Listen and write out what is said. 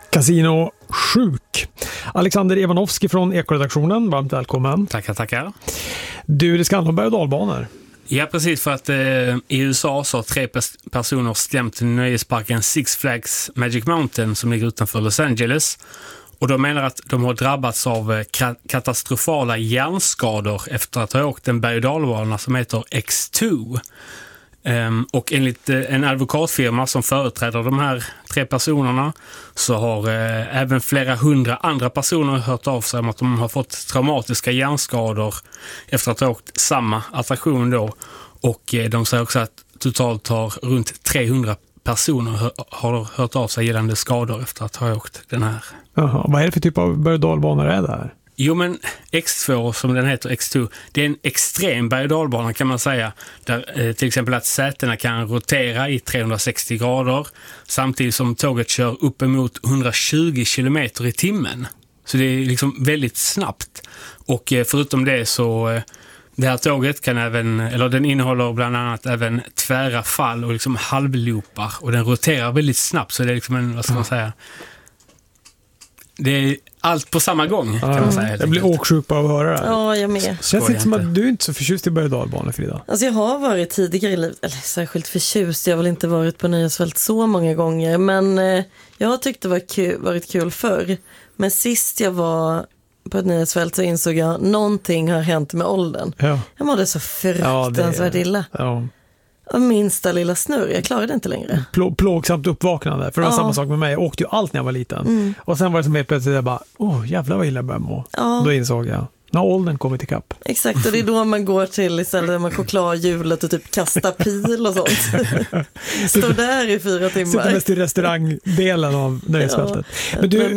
Casino sjuk. Alexander Evanovski från Ekoredaktionen, varmt välkommen. Tackar. Du, det ska handla om berg- och dalbanor. Ja, precis, för att i USA så har 3 personer stämt nöjesparken Six Flags Magic Mountain som ligger utanför Los Angeles. Och de menar att de har drabbats av katastrofala hjärnskador efter att ha åkt en berg- och dalbana som heter X2. Och enligt en advokatfirma som företräder de här 3 personerna så har även flera hundra andra personer hört av sig om att de har fått traumatiska hjärnskador efter att ha åkt samma attraktion då. Och de säger också att totalt har runt 300 personer har hört av sig gällande skador efter att ha åkt den här. Jaha, vad är det för typ av berg- och dalbanor är det här? Jo, men X2, som den heter, X2, det är en extrem berg- och dalbana kan man säga, där till exempel att sätena kan rotera i 360 grader samtidigt som tåget kör uppemot 120 kilometer i timmen. Så det är liksom väldigt snabbt. Och förutom det så det här tåget kan även, eller den innehåller bland annat även tvära fall och liksom halvloopar, och den roterar väldigt snabbt, så det är liksom en, vad ska man säga, det är allt på samma gång, kan man säga. Jag blir åksjuk på att höra det här. Ja, jag med. Känns det inte som att du är inte så förtjust i berg- och dalbanor, Frida? Alltså jag har varit tidigare i livet, eller särskilt förtjust, jag har väl inte varit på nöjesfält så många gånger, men jag har tyckt det varit kul förr. Men sist jag var på ett nöjesfält så insåg jag att någonting har hänt med åldern. Ja. Jag mådde så fruktansvärt illa. Ja. Minsta lilla snurr, jag klarade inte längre. Plågsamt uppvaknande, för det var samma sak med mig. Jag åkte ju allt när jag var liten. Och sen var det som helt plötsligt jag bara, jävlar vad illa jag började må. Då insåg jag, när åldern kommit ikapp. Exakt, och det är då man går till istället med chokladhjulet och typ kasta pil och sånt. Står där i 4 timmar. Sitter mest i restaurangdelen av nöjesfältet. Men du,